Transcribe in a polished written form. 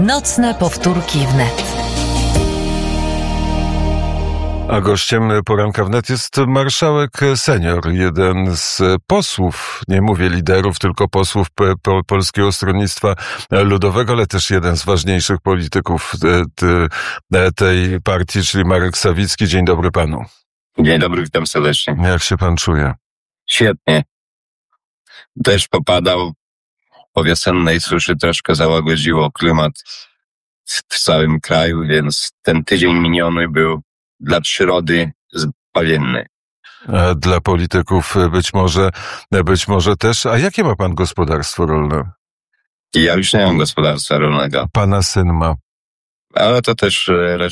Nocne powtórki wnet. A gościem poranka wnet jest marszałek senior, jeden z posłów, nie mówię liderów, tylko posłów Polskiego Stronnictwa Ludowego, ale też jeden z ważniejszych polityków tej partii, czyli Marek Sawicki. Dzień dobry panu. Dzień dobry, witam serdecznie. Jak się pan czuje? Świetnie. Deszcz popadał, po wiosennej suszy troszkę załagodziło klimat w całym kraju, więc ten tydzień miniony był dla przyrody zbawienny. Dla polityków być może też. A jakie ma pan gospodarstwo rolne? Ja już nie mam gospodarstwa rolnego. Pana syn ma. Ale to też